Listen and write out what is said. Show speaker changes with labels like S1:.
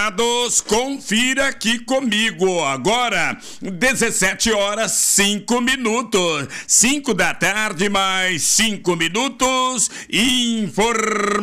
S1: Amados, confira aqui comigo. Agora, 17 horas 5 minutos. 5 da tarde, mais 5 minutos.